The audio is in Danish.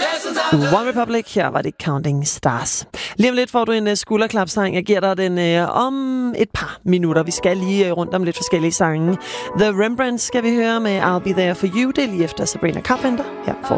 One Republic, her var det Counting Stars. Lige om lidt får du en skulderklapsang. Jeg giver dig den om et par minutter. Vi skal lige rundt om lidt forskellige sange. The Rembrandts skal vi høre med I'll Be There For You. Det er lige efter Sabrina Carpenter. Her får